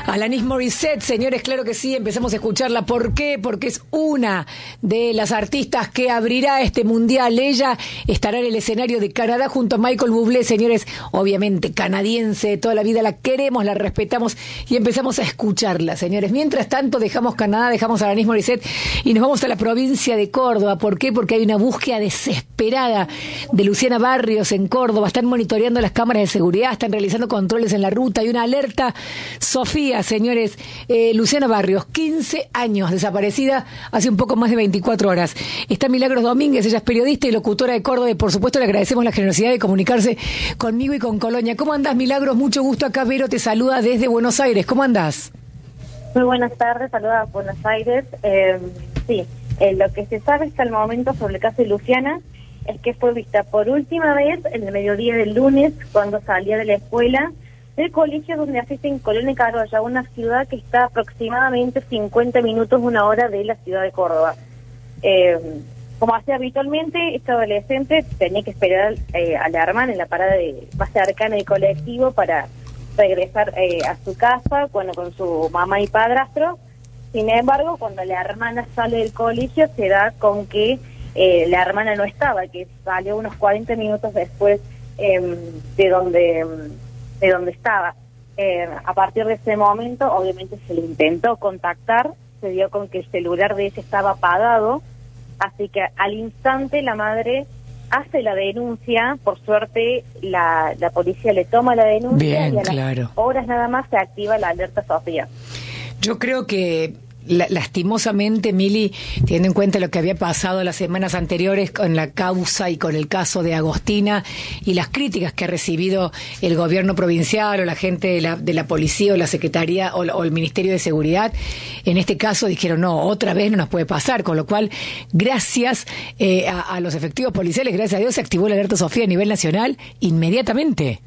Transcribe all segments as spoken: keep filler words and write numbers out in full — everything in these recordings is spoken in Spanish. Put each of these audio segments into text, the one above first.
Alanis Morissette, señores, claro que sí, empezamos a escucharla. ¿Por qué? Porque es una de las artistas que abrirá este mundial. Ella estará en el escenario de Canadá junto a Michael Bublé, señores, obviamente canadiense, toda la vida la queremos, la respetamos y empezamos a escucharla, señores. Mientras tanto, dejamos Canadá, dejamos a Alanis Morissette y nos vamos a la provincia de Córdoba. ¿Por qué? Porque hay una búsqueda desesperada de Luciana Barrios en Córdoba. Están monitoreando las cámaras de seguridad, están realizando controles en la ruta. Hay una alerta. Sofía, señores, eh, Luciana Barrios, quince años desaparecida, hace un poco más de veinticuatro horas. Está Milagros Domínguez, ella es periodista y locutora de Córdoba y por supuesto le agradecemos la generosidad de comunicarse conmigo y con Colonia. ¿Cómo andás, Milagros? Mucho gusto acá. Vero te saluda desde Buenos Aires. ¿Cómo andás? Muy buenas tardes, saluda a Buenos Aires. Eh, sí, eh, lo que se sabe hasta el momento sobre el caso de Luciana es que fue vista por última vez en el mediodía del lunes cuando salía de la escuela del colegio donde asiste en Colonia Carolla, una ciudad que está aproximadamente cincuenta minutos, una hora de la ciudad de Córdoba. Eh, como hacía habitualmente, este adolescente tenía que esperar eh, a la hermana en la parada de, más cercana del colectivo para regresar eh, a su casa, bueno, con su mamá y padrastro. Sin embargo, cuando la hermana sale del colegio, se da con que eh, la hermana no estaba, que salió unos cuarenta minutos después eh, de donde... de donde estaba. Eh, a partir de ese momento, obviamente se le intentó contactar, se dio con que el celular de ella estaba apagado, así que al instante la madre hace la denuncia. Por suerte la, la policía le toma la denuncia. Bien, y a las claro. horas nada más se activa la alerta Sofía. Yo creo que La, lastimosamente, Mili, teniendo en cuenta lo que había pasado las semanas anteriores con la causa y con el caso de Agostina y las críticas que ha recibido el gobierno provincial o la gente de la, de la policía o la secretaría o, o el Ministerio de Seguridad, en este caso dijeron no, otra vez no nos puede pasar, con lo cual gracias eh, a, a los efectivos policiales, gracias a Dios se activó la alerta Sofía a nivel nacional inmediatamente.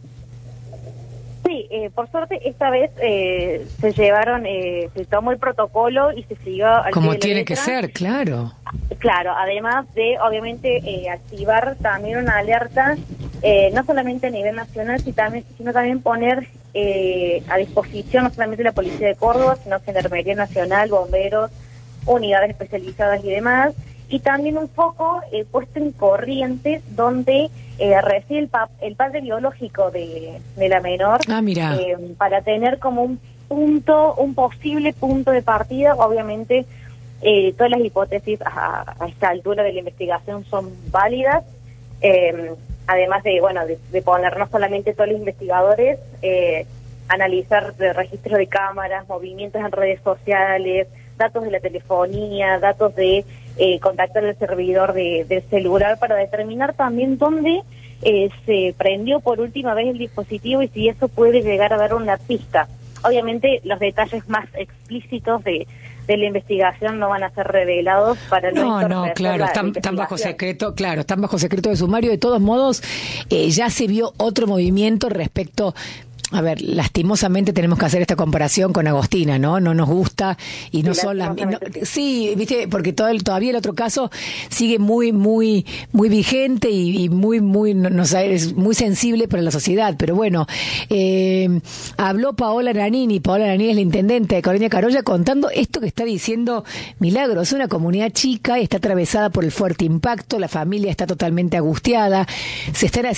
Sí, eh, por suerte esta vez eh, se llevaron, eh, se tomó el protocolo y se siguió al como pie de la tiene letra. que ser, claro. Claro, además de obviamente eh, activar también una alerta, eh, no solamente a nivel nacional, sino también, sino también poner eh, a disposición no solamente la Policía de Córdoba, sino Gendarmería Nacional, bomberos, unidades especializadas y demás, y también un foco eh, puesto en Corrientes, donde eh, reside el, pa el padre biológico de, de la menor, ah, mira. Eh, para tener como un punto, un posible punto de partida. Obviamente eh, todas las hipótesis a, a esta altura de la investigación son válidas, eh, además de, bueno, de, de poner no solamente todos los investigadores, eh, analizar de registros de cámaras, movimientos en redes sociales, datos de la telefonía, datos de eh, contactar el servidor de, del celular para determinar también dónde eh, se prendió por última vez el dispositivo y si eso puede llegar a dar una pista. Obviamente los detalles más explícitos de, de la investigación no van a ser revelados para no No, no, claro, están, están bajo secreto, claro, están bajo secreto de sumario. De todos modos, eh, ya se vio otro movimiento respecto. A ver, lastimosamente tenemos que hacer esta comparación con Agostina, ¿no? No nos gusta y no sí, son las... No, sí, viste, porque todo el, todavía el otro caso sigue muy, muy, muy vigente y, y muy, muy, no, no, es muy sensible para la sociedad. Pero bueno, eh, habló Paola Nanini, Paola Nanini es la intendente de Colonia Carolla, contando esto que está diciendo Milagros. Es una comunidad chica, está atravesada por el fuerte impacto, la familia está totalmente angustiada, se están haciendo